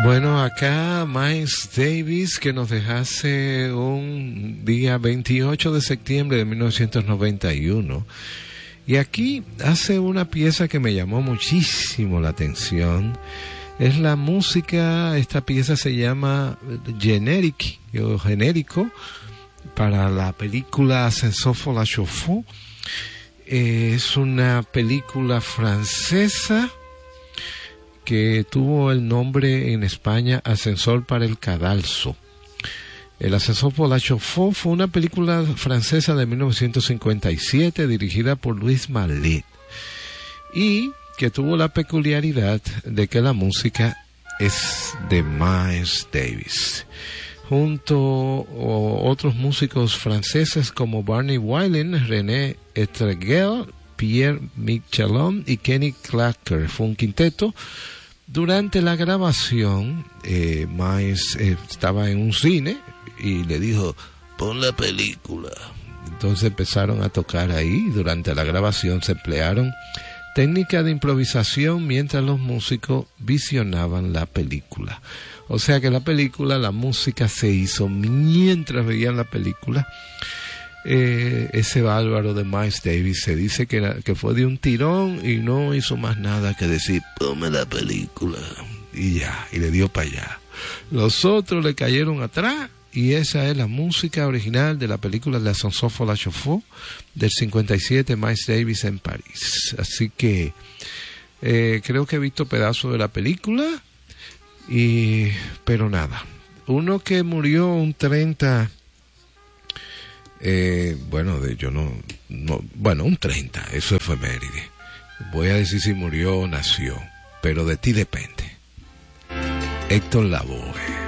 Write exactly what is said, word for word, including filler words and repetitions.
Bueno, acá Miles Davis, que nos dejase un día veintiocho de septiembre de mil novecientos noventa y uno. Y aquí hace una pieza que me llamó muchísimo la atención. Es la música, esta pieza se llama Generic, o genérico, para la película Ascenseur pour la Chauffeur. Eh, es una película francesa que tuvo el nombre en España Ascensor para el Cadalso. El Ascenseur pour la Chauffeur fue una película francesa de mil novecientos cincuenta y siete dirigida por Louis Malle y que tuvo la peculiaridad de que la música es de Miles Davis, junto a otros músicos franceses como Barney Whelan, René Estreguel, Pierre Michelon y Kenny Clarker. Fue un quinteto. Durante la grabación, eh, Miles eh, estaba en un cine y le dijo, pon la película. Entonces empezaron a tocar ahí. Durante la grabación se emplearon técnicas de improvisación mientras los músicos visionaban la película. O sea que la película, la música se hizo mientras veían la película. Eh, ese bárbaro de Miles Davis se dice que, era, que fue de un tirón y no hizo más nada que decir, ponme la película, y ya, y le dio para allá. Los otros le cayeron atrás, y esa es la música original de la película de Ascenseur pour la Chauffeur del cincuenta y siete, Miles Davis en París. Así que eh, creo que he visto pedazos de la película, y pero nada. Uno que murió un treinta... Eh, bueno, de, yo no, no, bueno, un treinta, eso es efeméride. Voy a decir si murió o nació, pero de ti depende. Héctor Lavoe.